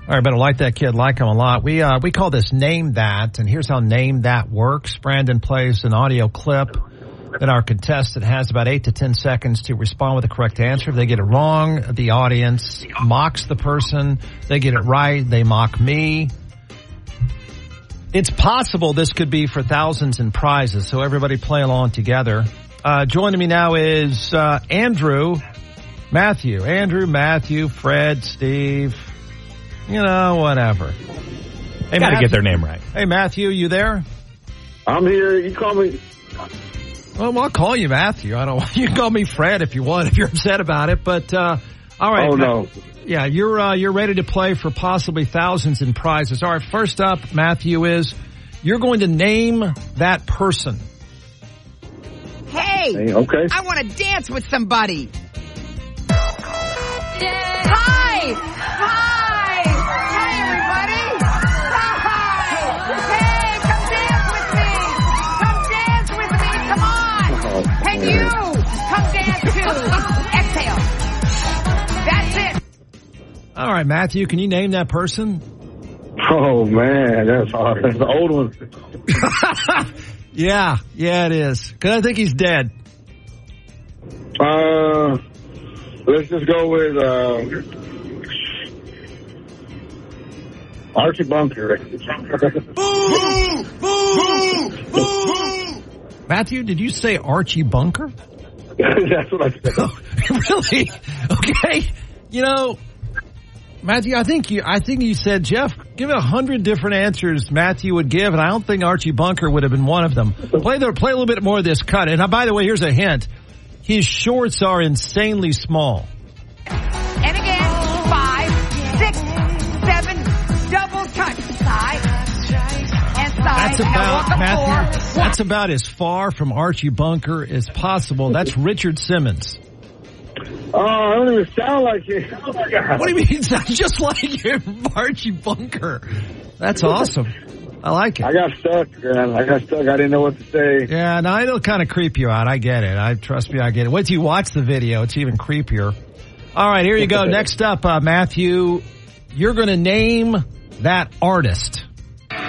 All right, better like that kid, like him a lot. We call this Name That, and here's how Name That works. Brandon plays an audio clip. Then our contestant has about 8 to 10 seconds to respond with the correct answer. If they get it wrong, the audience mocks the person. If they get it right, they mock me. It's possible this could be for thousands in prizes, so everybody play along together. Joining me now is Andrew, Matthew, Fred, Steve, whatever. Hey, gotta get their name right. Hey, Matthew, you there? I'm here. You call me. Well, I'll call you Matthew. You can call me Fred if you want, if you're upset about it. But all right. Oh no. Yeah, you're ready to play for possibly thousands in prizes. All right. First up, Matthew, is you're going to name that person. Hey. Okay. I want to dance with somebody. Hi, everybody. Hey, come dance with me. Come dance with me. Come on. And you, come dance too. Exhale. That's it. All right, Matthew, can you name that person? Oh man, that's hard. That's the old one. Yeah, it is. Because I think he's dead. Let's just go with Archie Bunker. Matthew, did you say Archie Bunker? That's what I said. Really? Okay. Matthew, I think you said, Jeff, give it 100 different answers Matthew would give, and I don't think Archie Bunker would have been one of them. Play a little bit more of this cut. And by the way, here's a hint. His shorts are insanely small. And again, 5, 6, 7, double touch. Side and side. That's about as far from Archie Bunker as possible. That's Richard Simmons. Oh, I don't even sound like it. Oh my God. What do you mean? It sounds just like him, Archie Bunker. That's awesome. I like it. I got stuck, man. I didn't know what to say. Yeah, no, it'll kind of creep you out. I get it. Trust me, I get it. Once you watch the video, it's even creepier. All right, here you go. Next up, Matthew, you're going to name that artist.